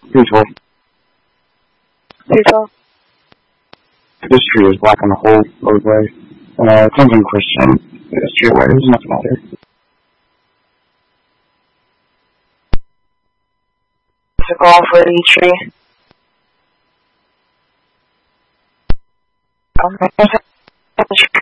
Peaceful. Peaceful. This tree is black on the whole roadway. Crimson Christian. This tree away. There's nothing out here. To go for the tree. Okay.